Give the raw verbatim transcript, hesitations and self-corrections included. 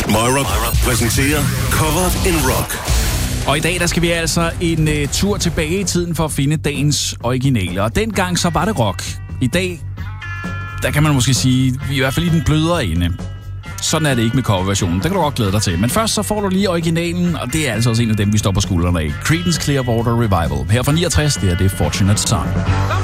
MyRock præsenterer Covered in Rock. Og i dag, der skal vi altså en uh, tur tilbage i tiden for at finde dagens originaler. Og dengang så var det rock. I dag, der kan man måske sige, vi er i hvert fald i den blødere ende. Sådan er det ikke med coverversionen. Det kan du godt glæde dig til. Men først så får du lige originalen, og det er altså også en af dem, vi står på skuldrene af. Creedence Clearwater Revival. Her fra niogtres, det er det Fortunate Son.